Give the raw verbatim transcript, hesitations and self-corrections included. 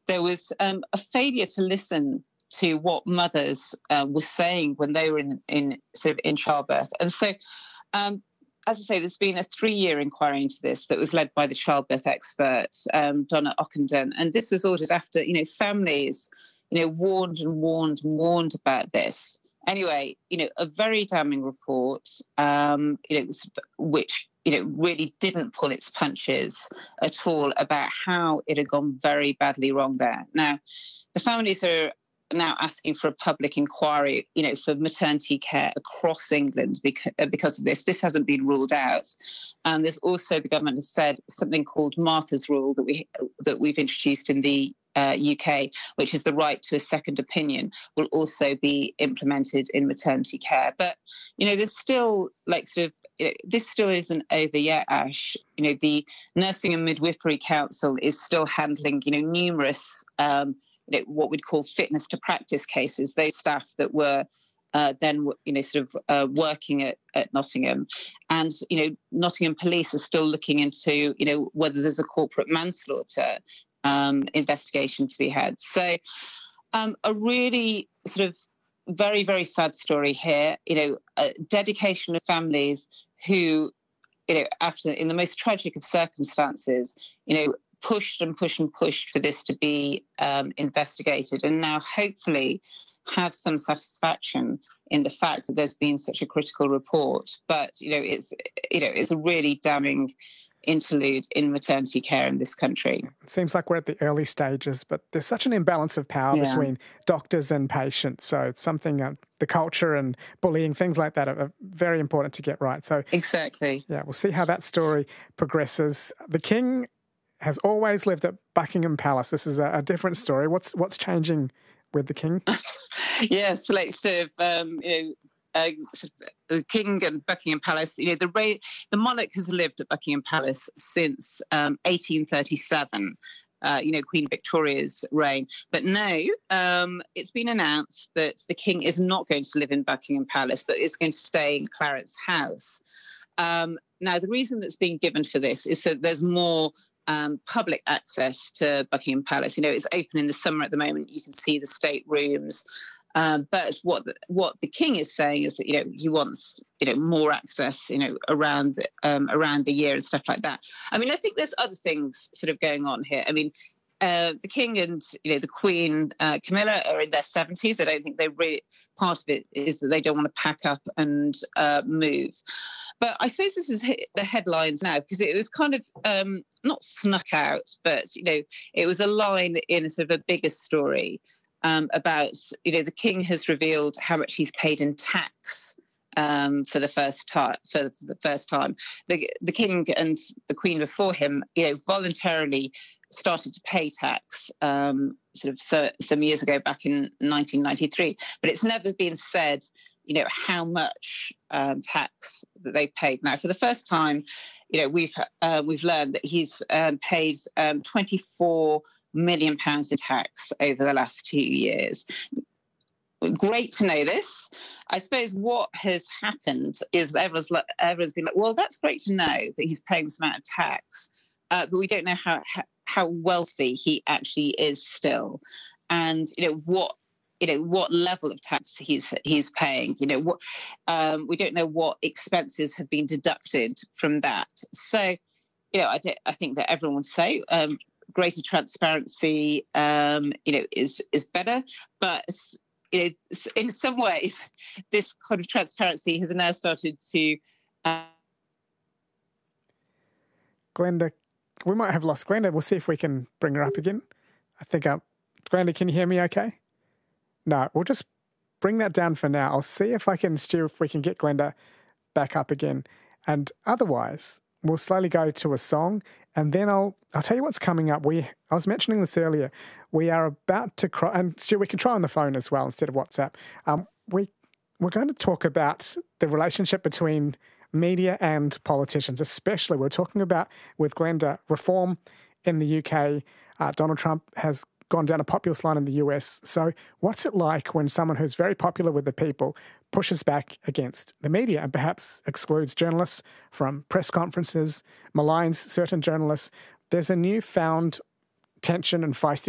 there was um, a failure to listen to what mothers uh, were saying when they were in, in sort of in childbirth. And so, um, as I say, there's been a three-year inquiry into this that was led by the childbirth expert, um, Donna Ockenden. And this was ordered after, you know, families, you know, warned and warned and warned about this. Anyway, you know, a very damning report, um, you know, which, you know, really didn't pull its punches at all about how it had gone very badly wrong there. Now, the families are now asking for a public inquiry, you know, for maternity care across England because, because of this. This hasn't been ruled out. And there's also, the government has said, something called Martha's Rule that, we, that we've introduced in the uh, U K, which is the right to a second opinion, will also be implemented in maternity care. But, you know, there's still, like, sort of, you know, this still isn't over yet, Ash. You know, the Nursing and Midwifery Council is still handling, you know, numerous um, you know, what we'd call fitness to practice cases, those staff that were uh, then, you know, sort of uh, working at, at Nottingham. And, you know, Nottingham police are still looking into, you know, whether there's a corporate manslaughter um, investigation to be had. So um, a really sort of very, very sad story here, you know, a dedication of families who, you know, after, in the most tragic of circumstances, you know, pushed and pushed and pushed for this to be um, investigated, and now hopefully have some satisfaction in the fact that there's been such a critical report. But, you know, it's, you know, it's a really damning interlude in maternity care in this country. It seems like we're at the early stages, but there's such an imbalance of power yeah. between doctors and patients. So it's something, uh, the culture and bullying, things like that are, are very important to get right. So exactly. Yeah, we'll see how that story progresses. The King has always lived at Buckingham Palace. This is a, a different story. What's what's changing with the King? Yes, like sort of, um, you know, uh, sort of the King and Buckingham Palace. You know, the ra- the monarch has lived at Buckingham Palace since um, eighteen thirty-seven. Uh, you know, Queen Victoria's reign. But now um, it's been announced that the King is not going to live in Buckingham Palace, but is going to stay in Clarence House. Um, now, the reason that's being given for this is that there's more Um, public access to Buckingham Palace. You know, it's open in the summer at the moment. You can see the state rooms. Um, but what the, what the King is saying is that, you know, he wants, you know, more access, you know, around the, um, around the year and stuff like that. I mean, I think there's other things sort of going on here. I mean, uh, the King and, you know, the Queen, uh, Camilla, are in their seventies. I don't think they really, part of it is that they don't want to pack up and uh, move. But I suppose this is the headlines now, because it was kind of um, not snuck out, but, you know, it was a line in a sort of a bigger story um, about, you know, the King has revealed how much he's paid in tax um, for the first time. For the first time, the the King and the Queen before him, you know, voluntarily started to pay tax um, sort of so, some years ago, back in nineteen ninety-three. But it's never been said, you know, how much um, tax that they paid. Now, for the first time, you know, we've uh, we've learned that he's um, paid um, twenty-four million pounds in tax over the last two years. Great to know this. I suppose what has happened is everyone's, everyone's been like, well, that's great to know that he's paying this amount of tax, uh, but we don't know how how wealthy he actually is still, and, you know, what you know, what level of tax he's he's paying. You know, what um, we don't know what expenses have been deducted from that. So, you know, I, do, I think that everyone would say um, greater transparency, um, you know, is is better. But, you know, in some ways, this kind of transparency has now started to. Uh... Glenda, we might have lost Glenda. We'll see if we can bring her up again. I think, uh, Glenda, can you hear me okay? No, we'll just bring that down for now. I'll see if I can, Stu, if we can get Glenda back up again. And otherwise, we'll slowly go to a song, and then I'll I'll tell you what's coming up. We I was mentioning this earlier. We are about to cry, and Stu, we can try on the phone as well instead of WhatsApp. Um, we we're going to talk about the relationship between media and politicians, especially we're talking about with Glenda reform in the U K. Uh, Donald Trump has gone down a populist line in the U S. So what's it like when someone who's very popular with the people pushes back against the media and perhaps excludes journalists from press conferences, maligns certain journalists? There's a newfound tension and feisty